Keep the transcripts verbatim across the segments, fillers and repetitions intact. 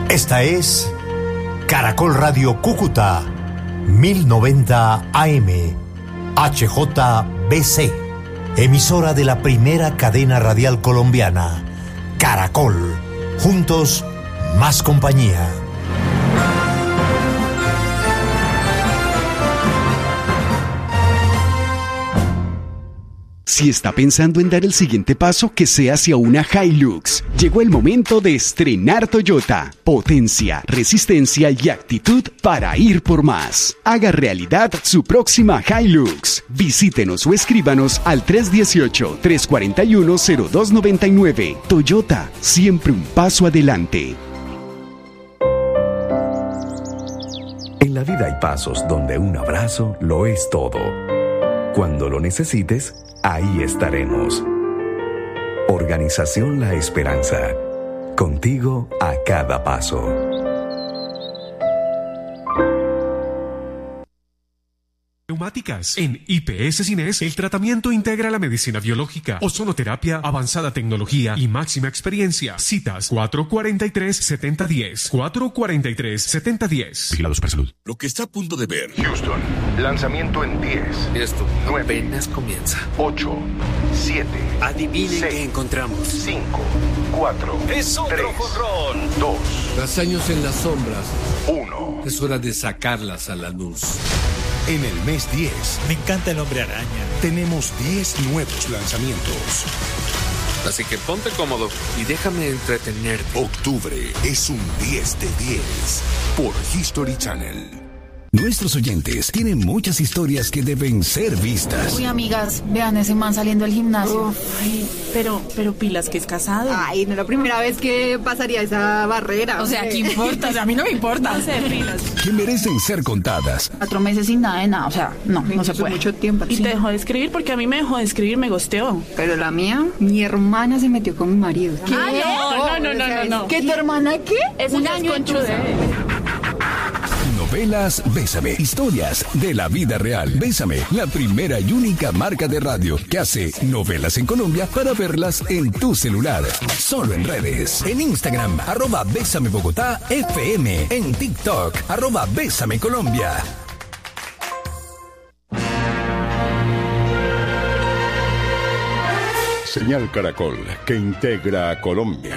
Esta es Caracol Radio Cúcuta, mil noventa A M, H J B C, emisora de la primera cadena radial colombiana, Caracol. Juntos, más compañía. Si está pensando en dar el siguiente paso, que sea hacia una Hilux. Llegó el momento de estrenar Toyota. Potencia, resistencia y actitud para ir por más. Haga realidad su próxima Hilux. Visítenos o escríbanos al tres uno ocho, tres cuatro uno, cero dos nueve nueve. Toyota, siempre un paso adelante. En la vida hay pasos donde un abrazo lo es todo. Cuando lo necesites, ahí estaremos. Organización La Esperanza. Contigo a cada paso. Neumáticas. En I P S Cines, el tratamiento integra la medicina biológica, ozonoterapia, avanzada tecnología y máxima experiencia. Citas cuatro cuatro tres, siete cero uno cero. cuatro cuatro tres, siete cero uno cero. Vigilados por salud. Lo que está a punto de ver. Houston, lanzamiento en diez. Esto nueve, apenas comienza. ocho, siete. Adivinen qué encontramos. cinco, cuatro, ¡Es otro tres, jonrón! dos. Tras años en las sombras, uno. Es hora de sacarlas a la luz. En el mes diez, me encanta el Hombre Araña. Tenemos diez nuevos lanzamientos. Así que ponte cómodo y déjame entretenerte. Octubre es un diez de diez por History Channel. Nuestros oyentes tienen muchas historias que deben ser vistas. Uy, amigas, vean ese man saliendo del gimnasio. Uf, ay, pero, pero pilas que es casado. Ay, no es la primera vez que pasaría esa barrera. O sea, ¿qué importa? O sea, a mí no me importa. No sé, pilas. Que merecen ser contadas. Cuatro meses sin nada de nada, o sea, no, no se puede. Mucho tiempo. Y te dejó de escribir porque a mí me dejó de escribir, me gosteó. Pero la mía, mi hermana se metió con mi marido. ¿Qué? Ah, no, no, no, no, no, no. ¿Qué, tu hermana qué? Es un año conchuda. Novelas Bésame, historias de la vida real. Bésame, la primera y única marca de radio que hace novelas en Colombia para verlas en tu celular. Solo en redes. En Instagram, arroba Bésame Bogotá F M. En TikTok, arroba Bésame Colombia. Señal Caracol, que integra a Colombia.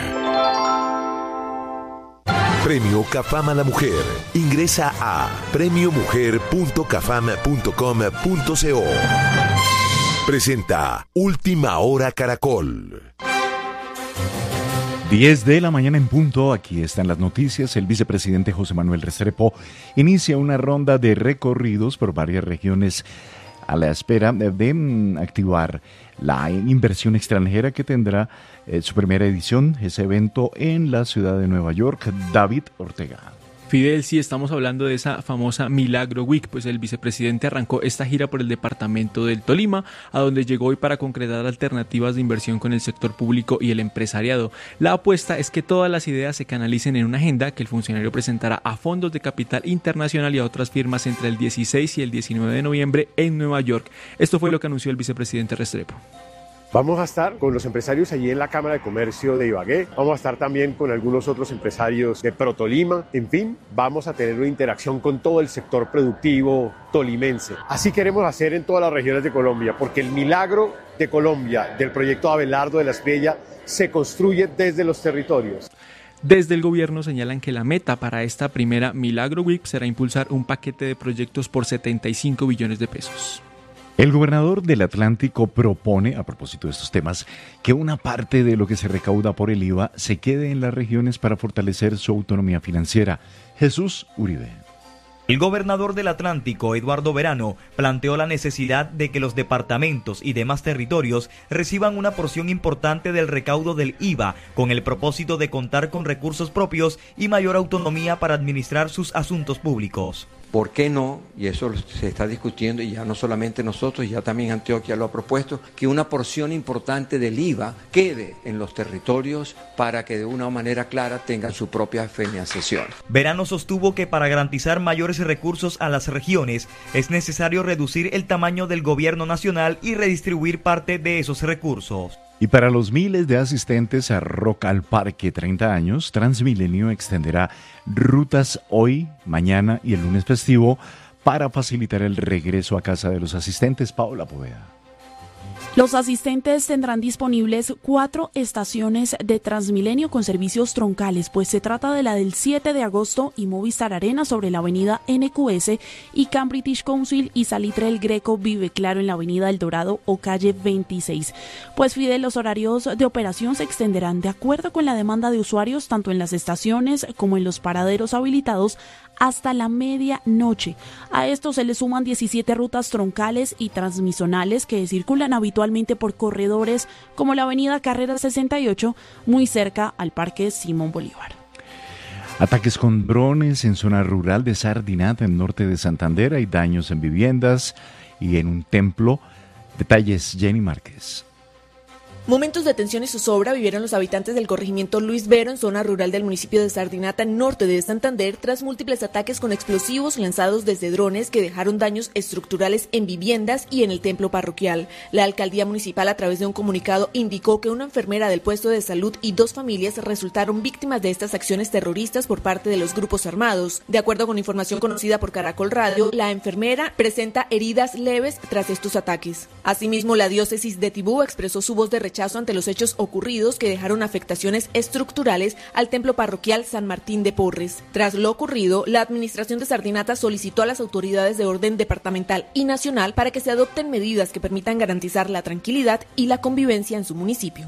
Premio Cafam a la Mujer. Ingresa a premio mujer punto cafam punto com punto co. Presenta Última Hora Caracol. diez de la mañana en punto, aquí están las noticias. El vicepresidente José Manuel Restrepo inicia una ronda de recorridos por varias regiones a la espera de, de activar la inversión extranjera que tendrá eh, su primera edición, ese evento en la ciudad de Nueva York. David Ortega. Fidel, sí, estamos hablando de esa famosa Milagro Week, pues el vicepresidente arrancó esta gira por el departamento del Tolima, a donde llegó hoy para concretar alternativas de inversión con el sector público y el empresariado. La apuesta es que todas las ideas se canalicen en una agenda que el funcionario presentará a fondos de capital internacional y a otras firmas entre el dieciséis y el diecinueve de noviembre en Nueva York. Esto fue lo que anunció el vicepresidente Restrepo. Vamos a estar con los empresarios allí en la Cámara de Comercio de Ibagué, vamos a estar también con algunos otros empresarios de Protolima, en fin, vamos a tener una interacción con todo el sector productivo tolimense. Así queremos hacer en todas las regiones de Colombia, porque el milagro de Colombia, del proyecto Abelardo de la Espriella, se construye desde los territorios. Desde el gobierno señalan que la meta para esta primera Milagro Week será impulsar un paquete de proyectos por setenta y cinco billones de pesos. El gobernador del Atlántico propone, a propósito de estos temas, que una parte de lo que se recauda por el I V A se quede en las regiones para fortalecer su autonomía financiera. Jesús Uribe. El gobernador del Atlántico, Eduardo Verano, planteó la necesidad de que los departamentos y demás territorios reciban una porción importante del recaudo del I V A, con el propósito de contar con recursos propios y mayor autonomía para administrar sus asuntos públicos. ¿Por qué no? Y eso se está discutiendo, y ya no solamente nosotros, ya también Antioquia lo ha propuesto, que una porción importante del I V A quede en los territorios para que de una manera clara tengan su propia financiación. Verano sostuvo que para garantizar mayores recursos a las regiones es necesario reducir el tamaño del gobierno nacional y redistribuir parte de esos recursos. Y para los miles de asistentes a Rock al Parque treinta años, Transmilenio extenderá rutas hoy, mañana y el lunes festivo para facilitar el regreso a casa de los asistentes. Paola Poveda. Los asistentes tendrán disponibles cuatro estaciones de Transmilenio con servicios troncales, pues se trata de la del siete de agosto y Movistar Arena sobre la avenida N Q S y Camp British Council y Salitre El Greco Vive Claro en la avenida El Dorado o calle veintiséis. Pues Fidel, los horarios de operación se extenderán de acuerdo con la demanda de usuarios tanto en las estaciones como en los paraderos habilitados hasta la medianoche. A esto se le suman diecisiete rutas troncales y transmisonales que circulan habitualmente por corredores como la avenida Carrera sesenta y ocho, muy cerca al Parque Simón Bolívar. Ataques con drones en zona rural de Sardinata, en norte de Santander. Hay daños en viviendas y en un templo. Detalles, Jenny Márquez. Momentos de tensión y zozobra vivieron los habitantes del corregimiento Luis Vero en zona rural del municipio de Sardinata, norte de Santander, tras múltiples ataques con explosivos lanzados desde drones que dejaron daños estructurales en viviendas y en el templo parroquial. La alcaldía municipal, a través de un comunicado, indicó que una enfermera del puesto de salud y dos familias resultaron víctimas de estas acciones terroristas por parte de los grupos armados. De acuerdo con información conocida por Caracol Radio, la enfermera presenta heridas leves tras estos ataques. Asimismo, la diócesis de Tibú expresó su voz de rechazo ante los hechos ocurridos que dejaron afectaciones estructurales al templo parroquial San Martín de Porres. Tras lo ocurrido, la administración de Sardinata solicitó a las autoridades de orden departamental y nacional para que se adopten medidas que permitan garantizar la tranquilidad y la convivencia en su municipio.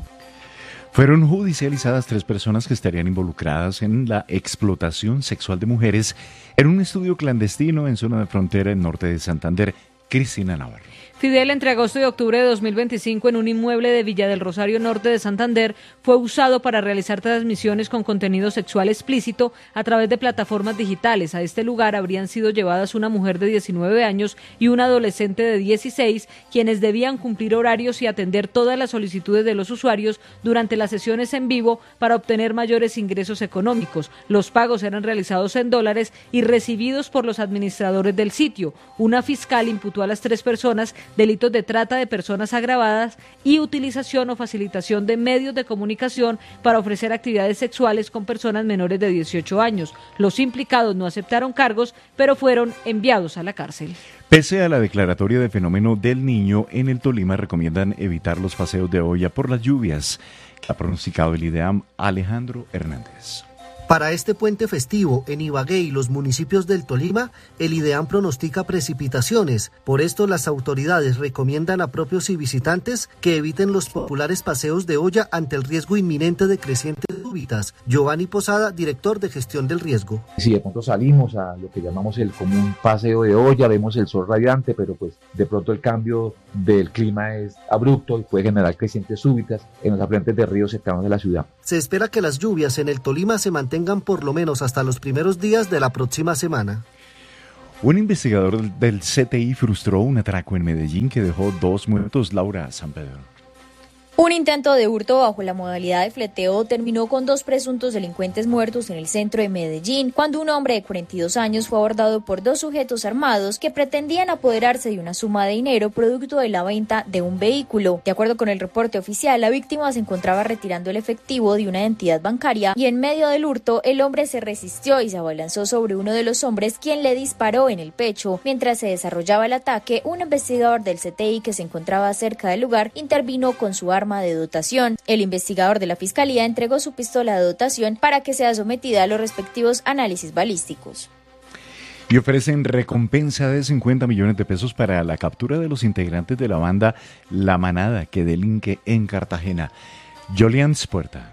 Fueron judicializadas tres personas que estarían involucradas en la explotación sexual de mujeres en un estudio clandestino en zona de frontera en norte de Santander. Cristina Navarro. Fidel, entre agosto y octubre de dos mil veinticinco, en un inmueble de Villa del Rosario, norte de Santander, fue usado para realizar transmisiones con contenido sexual explícito a través de plataformas digitales. A este lugar habrían sido llevadas una mujer de diecinueve años y un adolescente de dieciséis, quienes debían cumplir horarios y atender todas las solicitudes de los usuarios durante las sesiones en vivo para obtener mayores ingresos económicos. Los pagos eran realizados en dólares y recibidos por los administradores del sitio. Una fiscal imputó a las tres personas delitos de trata de personas agravadas y utilización o facilitación de medios de comunicación para ofrecer actividades sexuales con personas menores de dieciocho años. Los implicados no aceptaron cargos, pero fueron enviados a la cárcel. Pese a la declaratoria de fenómeno del Niño, en el Tolima recomiendan evitar los paseos de olla por las lluvias. Ha pronosticado el IDEAM Alejandro Hernández. Para este puente festivo en Ibagué y los municipios del Tolima, el IDEAM pronostica precipitaciones. Por esto, las autoridades recomiendan a propios y visitantes que eviten los populares paseos de olla ante el riesgo inminente de crecientes súbitas. Giovanni Posada, director de gestión del riesgo. Si de pronto salimos a lo que llamamos el común paseo de olla, vemos el sol radiante, pero pues de pronto el cambio del clima es abrupto y puede generar crecientes súbitas en los afluentes de ríos cercanos de la ciudad. Se espera que las lluvias en el Tolima se mantengan por lo menos hasta los primeros días de la próxima semana. Un investigador del C T I frustró un atraco en Medellín que dejó dos muertos. Laura San Pedro. Un intento de hurto bajo la modalidad de fleteo terminó con dos presuntos delincuentes muertos en el centro de Medellín, cuando un hombre de cuarenta y dos años fue abordado por dos sujetos armados que pretendían apoderarse de una suma de dinero producto de la venta de un vehículo. De acuerdo con el reporte oficial, la víctima se encontraba retirando el efectivo de una entidad bancaria y en medio del hurto el hombre se resistió y se abalanzó sobre uno de los hombres, quien le disparó en el pecho. Mientras se desarrollaba el ataque, un investigador del C T I que se encontraba cerca del lugar intervino con su arma de dotación. El investigador de la Fiscalía entregó su pistola de dotación para que sea sometida a los respectivos análisis balísticos. Y ofrecen recompensa de cincuenta millones de pesos para la captura de los integrantes de la banda La Manada que delinque en Cartagena. Jolians Puerta.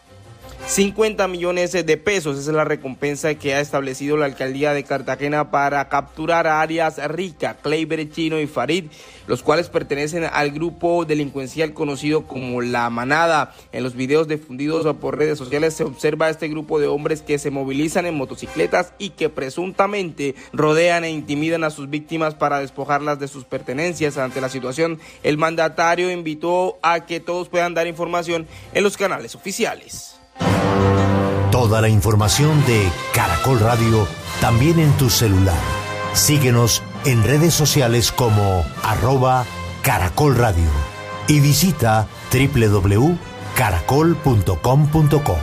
cincuenta millones de pesos es la recompensa que ha establecido la alcaldía de Cartagena para capturar a Arias Rica, Kleiber Chino y Farid, los cuales pertenecen al grupo delincuencial conocido como La Manada. En los videos difundidos por redes sociales se observa a este grupo de hombres que se movilizan en motocicletas y que presuntamente rodean e intimidan a sus víctimas para despojarlas de sus pertenencias. Ante la situación, el mandatario invitó a que todos puedan dar información en los canales oficiales. Toda la información de Caracol Radio también en tu celular. Síguenos en redes sociales como arroba Caracol Radio y visita doble u doble u doble u punto caracol punto com punto co.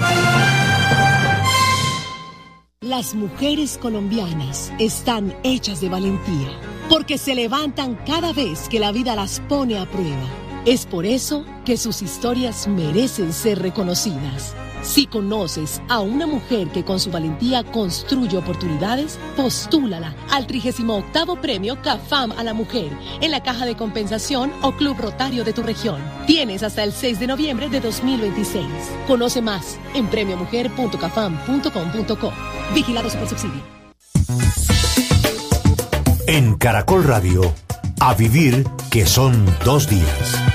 Las mujeres colombianas están hechas de valentía, porque se levantan cada vez que la vida las pone a prueba. Es por eso que sus historias merecen ser reconocidas. Si conoces a una mujer que con su valentía construye oportunidades, postúlala al trigésimo octavo Premio CAFAM a la Mujer en la Caja de Compensación o Club Rotario de tu región. Tienes hasta el seis de noviembre de dos mil veintiséis. Conoce más en premio mujer punto cafam punto com punto co. Vigilado Supersubsidio. En Caracol Radio, a vivir que son dos días.